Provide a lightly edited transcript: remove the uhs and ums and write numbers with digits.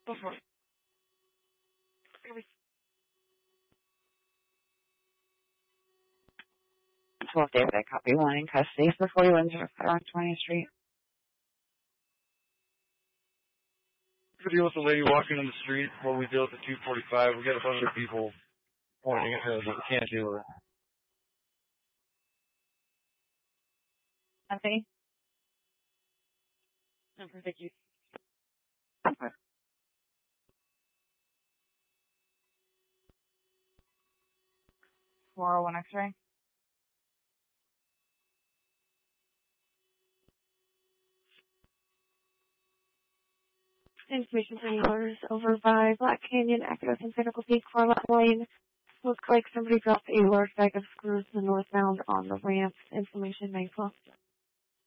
Go for it. Well, David, I copy one in custody for 41 on 20th Street. We deal with the lady walking in the street while we deal with the 245. We got a bunch of people pointing at her, but we can't deal with it. Anthony? No, thank you. Okay. 401 X-ray. Information for yours over by Black Canyon, Active and Pinnacle Peak, Farmouth Lane. Looks like somebody dropped a large bag of screws in the northbound on the ramp. Information may cost